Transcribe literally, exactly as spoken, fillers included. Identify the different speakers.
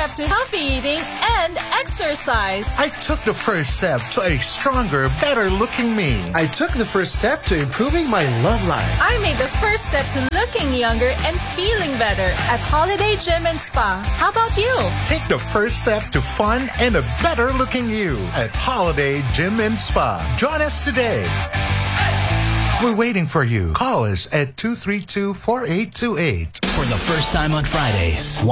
Speaker 1: step to healthy eating and exercise.
Speaker 2: I took the first step to a stronger, better-looking me.
Speaker 3: I took the first step to improving my love life.
Speaker 1: I made the first step to looking younger and feeling better at Holiday Gym and Spa. How about you?
Speaker 2: Take the first step to fun and a better-looking you at Holiday Gym and Spa. Join us today. We're waiting for you. Call us at two three two, four eight two eight.
Speaker 4: For the first time on Fridays,